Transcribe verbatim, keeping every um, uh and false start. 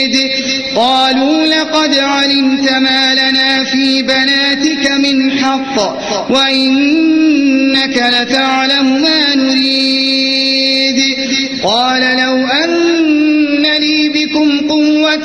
قالوا لقد علمت ما لنا في بناتك من حق وإنك لتعلم ما نريد. قال لو أن لي بكم قوة